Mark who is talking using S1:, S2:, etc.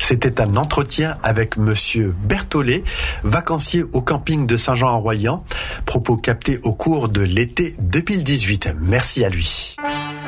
S1: C'était un entretien avec Monsieur Berthollet, vacancier au camping de Saint-Jean-en-Royans. Propos captés au cours de l'été 2018. Merci à lui.